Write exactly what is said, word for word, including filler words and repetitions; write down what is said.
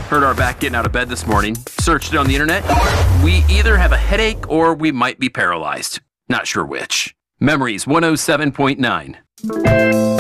Hurt our back getting out of bed this morning. Searched it on the internet. We either have a headache or we might be paralyzed. Not sure which. Memories one oh seven point nine.